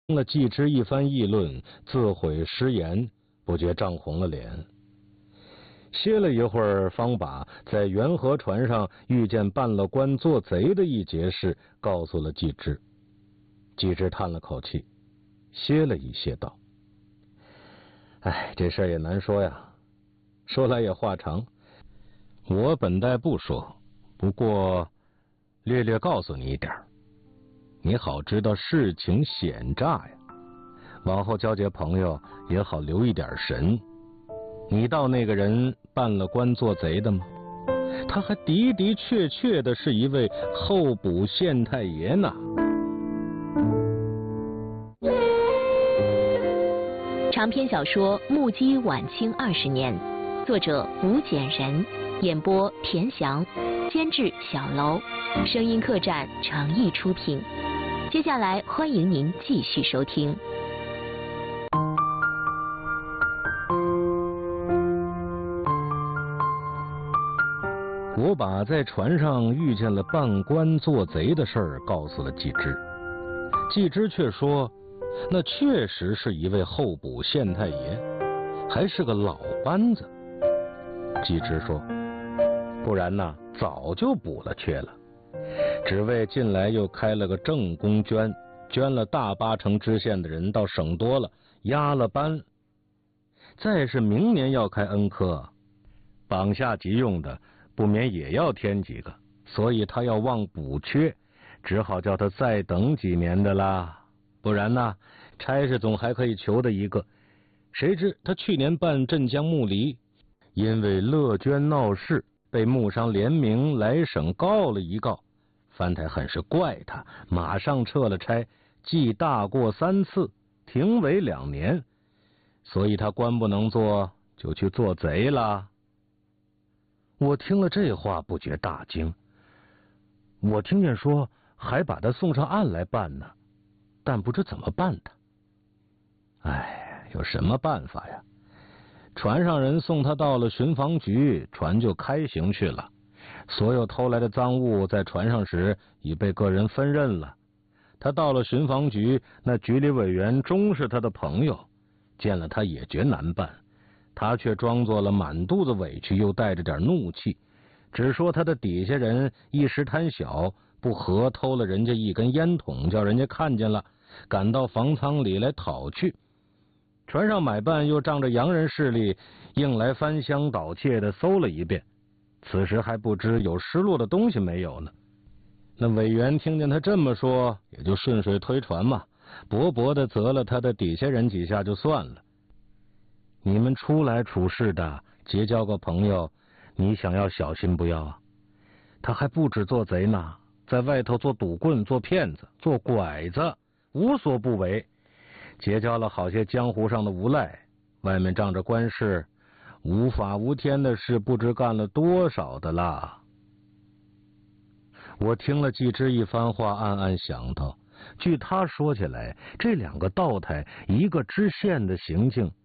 听了季之一番议论，自悔失言，不觉涨红了脸。歇了一会儿，方把在元和船上遇见办了官做贼的一节事告诉了季之。季之叹了口气，歇了一歇，道：“哎，这事儿也难说呀，说来也话长。我本待不说，不过略略告诉你一点，你好知道事情险诈呀，往后交结朋友也好留一点神。你道那个人办了官做贼的吗？他还的的确确的是一位候补县太爷呢。” 长篇小说《目击晚清20年》，作者吴简人，演播田翔，监制小楼，声音客栈诚意出品。接下来欢迎您继续收听。 我把在船上遇见了办官做贼的事儿告诉了季之，季之却说那确实是一位候补县太爷，还是个老班子。季之说，不然呢早就补了缺了，只为近来又开了个正宫捐，捐了大80%知县的人倒省多了，压了班。再是明年要开恩科，榜下急用的不免也要添几个，所以他要望补缺，只好叫他再等几年的啦。不然呢，差事总还可以求的一个。谁知他去年办镇江木犁，因为乐捐闹事，被木商联名来省告了一告。藩台很是怪他，马上撤了差，记大过3次，停为2年。所以他官不能做，就去做贼了。我听了这话，不觉大惊。我听见说还把他送上岸来办呢，但不知怎么办他。哎，有什么办法呀？船上人送他到了巡防局，船就开行去了。所有偷来的赃物在船上时已被个人分认了。他到了巡防局，那局里委员终是他的朋友，见了他也觉难办。他却装作了满肚子委屈，又带着点怒气，只说他的底下人一时贪小，不和偷了人家一根烟筒，叫人家看见了，赶到房舱里来讨去。船上买办又仗着洋人势力，硬来翻箱倒柜的搜了一遍，此时还不知有失落的东西没有呢。那委员听见他这么说，也就顺水推船嘛，薄薄的责了他的底下人几下就算了。你们出来处事的，结交个朋友，你想要小心不要啊？他还不止做贼呢，在外头做赌棍、做骗子、做拐子，无所不为。结交了好些江湖上的无赖，外面仗着官事，无法无天的事不知干了多少的啦。我听了季之一番话，暗暗想到，据他说起来，这2个道台，一个知县的行径，